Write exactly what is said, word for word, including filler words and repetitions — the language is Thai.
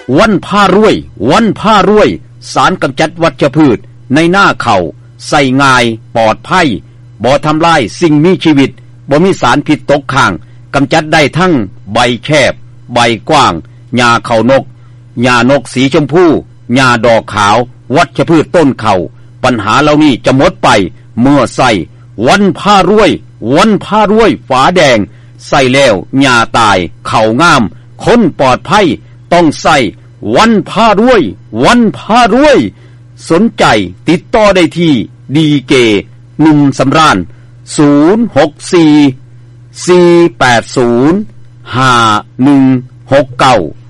วันผ้ารวยวันผ้ารวยสารกำจัดวัชพืชในหน้าเข่าใส่ง่ายปลอดภัยบ่ทำลายสิ่งมีชีวิตบ่มีสารพิษตกค้างกำจัดได้ทั้งใบแคบใบกว้างหญ้าเข่านกหญ้านกสีชมพูหญ้าดอกขาววัชพืชต้นเข่าปัญหาเหล่านี้จะหมดไปเมื่อใส่วันผ้ารวยวันผ้ารวยฝาแดงใส่แล้วหญ้าตายเข่างามคนปลอดภัยต้องใส่วันผ้ารวยวันผ้ารวยสนใจติดต่อได้ที่ดีเกหนุ่มสำราญศูนย์ หก สี่ สี่ แปด ศูนย์ ห้า หนึ่ง หก เก้า